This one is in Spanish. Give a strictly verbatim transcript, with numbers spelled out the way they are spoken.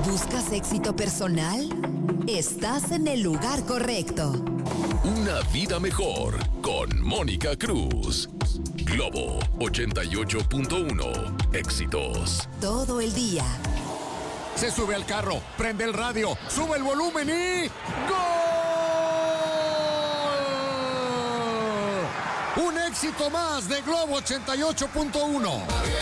¿Buscas éxito personal? Estás en el lugar correcto. Una vida mejor con Mónica Cruz. Globo ochenta y ocho punto uno. Éxitos. Todo el día. Se sube al carro, prende el radio, sube el volumen y... ¡Gol! Un éxito más de Globo ochenta y ocho punto uno.